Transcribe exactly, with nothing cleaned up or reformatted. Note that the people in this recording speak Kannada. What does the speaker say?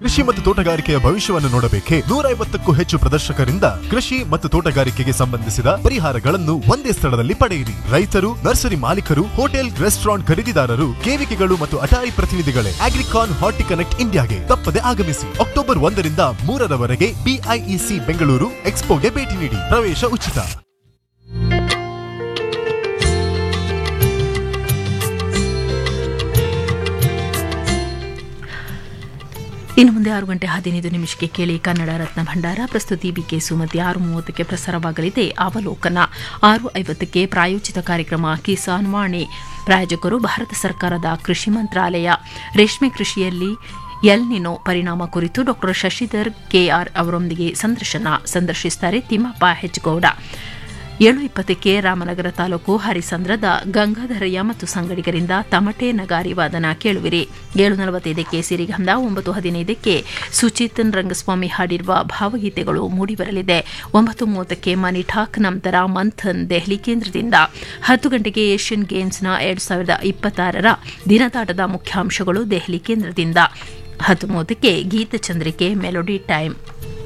ಕೃಷಿ ಮತ್ತು ತೋಟಗಾರಿಕೆಯ ಭವಿಷ್ಯವನ್ನು ನೋಡಬೇಕೆ? ನೂರ ಐವತ್ತಕ್ಕೂ ಹೆಚ್ಚು ಪ್ರದರ್ಶಕರಿಂದ ಕೃಷಿ ಮತ್ತು ತೋಟಗಾರಿಕೆಗೆ ಸಂಬಂಧಿಸಿದ ಪರಿಹಾರಗಳನ್ನು ಒಂದೇ ಸ್ಥಳದಲ್ಲಿ ಪಡೆಯಿರಿ. ರೈತರು, ನರ್ಸರಿ ಮಾಲೀಕರು, ಹೋಟೆಲ್, ರೆಸ್ಟೋರೆಂಟ್ ಖರೀದಿದಾರರು, ಕೇವಿಕೆಗಳು ಮತ್ತು ಅಟಾರಿ ಪ್ರತಿನಿಧಿಗಳೇ ಅಗ್ರಿಕಾನ್ ಹಾರ್ಟಿ ಕನೆಕ್ಟ್ ಇಂಡಿಯಾಗೆ ತಪ್ಪದೆ ಆಗಮಿಸಿ. ಅಕ್ಟೋಬರ್ ಒಂದರಿಂದ ಮೂರರವರೆಗೆ ಬಿಐಇಸಿ ಬೆಂಗಳೂರು ಎಕ್ಸ್ಪೋಗೆ ಭೇಟಿ ನೀಡಿ. ಪ್ರವೇಶ ಉಚಿತ. ಇನ್ನು ಮುಂದೆ ಆರು ಗಂಟೆ ಹದಿನೈದು ನಿಮಿಷಕ್ಕೆ ಕೇಳಿ ಕನ್ನಡ ರತ್ನ ಭಂಡಾರ. ಪ್ರಸ್ತುತಿ ಬಿಕೆ ಸುಮತಿ. ಆರು ಮೂವತ್ತಕ್ಕೆ ಪ್ರಸಾರವಾಗಲಿದೆ ಅವಲೋಕನ. ಆರು ಐವತ್ತಕ್ಕೆ ಪ್ರಾಯೋಜಿತ ಕಾರ್ಯಕ್ರಮ ಕಿಸಾನ್ ವಾಣಿ. ಪ್ರಾಯೋಜಕರು ಭಾರತ ಸರ್ಕಾರದ ಕೃಷಿ ಮಂತ್ರಾಲಯ. ರೇಷ್ಮೆ ಕೃಷಿಯಲ್ಲಿ ಎಲ್ ನಿನೋ ಪರಿಣಾಮ ಕುರಿತು ಡಾಕ್ಟರ್ ಶಶಿಧರ್ ಕೆಆರ್ ಅವರೊಂದಿಗೆ ಸಂದರ್ಶನ. ಸಂದರ್ಶಿಸುತ್ತಾರೆ ತಿಮ್ಮಪ್ಪ ಹೆಚ್ಗೌಡ. ಏಳು ಇಪ್ಪತ್ತಕ್ಕೆ ರಾಮನಗರ ತಾಲೂಕು ಹರಿಸಂದ್ರದ ಗಂಗಾಧರಯ್ಯ ಮತ್ತು ಸಂಗಡಿಗರಿಂದ ತಮಟೆ ನಗಾರಿ ವಾದನ ಕೇಳುವಿರಿ. ಏಳು ನಲವತ್ತೈದಕ್ಕೆ ಸಿರಿಗಂಧ. ಒಂಬತ್ತು ಹದಿನೈದಕ್ಕೆ ಸುಚೇತನ್ ರಂಗಸ್ವಾಮಿ ಹಾಡಿರುವ ಭಾವಗೀತೆಗಳು ಮೂಡಿಬರಲಿದೆ. ಒಂಬತ್ತು ಮೂವತ್ತಕ್ಕೆ ಮನಿ ಟಾಕ್. ನಂತರ ಮಂಥನ್ ದೆಹಲಿ ಕೇಂದ್ರದಿಂದ. ಹತ್ತು ಗಂಟೆಗೆ ಏಷ್ಯನ್ ಗೇಮ್ಸ್ನ ಎರಡು ಸಾವಿರದ ಇಪ್ಪತ್ತಾರರ ದಿನದಾಟದ ಮುಖ್ಯಾಂಶಗಳು ದೆಹಲಿ ಕೇಂದ್ರದಿಂದ. ಹತ್ತು ಮೂವತ್ತಕ್ಕೆ ಗೀತಚಂದ್ರಿಕೆ ಮೆಲೋಡಿ ಟೈಮ್.